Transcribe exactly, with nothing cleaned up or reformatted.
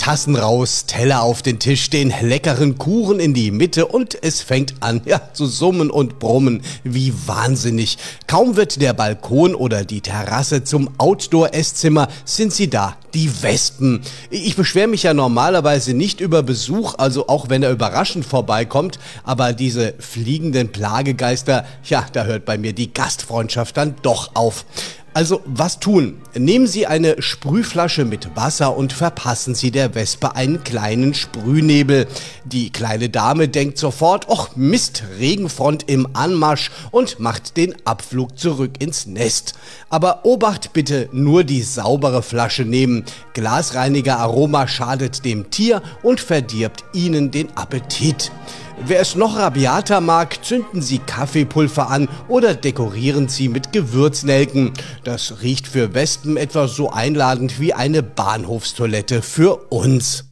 Tassen raus, Teller auf den Tisch, den leckeren Kuchen in die Mitte und es fängt an, ja, zu summen und brummen, wie wahnsinnig. Kaum wird der Balkon oder die Terrasse zum Outdoor-Esszimmer, sind sie da, die Wespen. Ich beschwere mich ja normalerweise nicht über Besuch, also auch wenn er überraschend vorbeikommt, aber diese fliegenden Plagegeister, ja, da hört bei mir die Gastfreundschaft dann doch auf. Also was tun? Nehmen Sie eine Sprühflasche mit Wasser und verpassen Sie der Wespe einen kleinen Sprühnebel. Die kleine Dame denkt sofort, ach Mist, Regenfront im Anmarsch und macht den Abflug zurück ins Nest. Aber Obacht bitte, nur die saubere Flasche nehmen. Glasreiniger-Aroma schadet dem Tier und verdirbt Ihnen den Appetit. Wer es noch rabiater mag, zünden Sie Kaffeepulver an oder dekorieren Sie mit Gewürznelken. Das riecht für Wespen etwa so einladend wie eine Bahnhofstoilette für uns.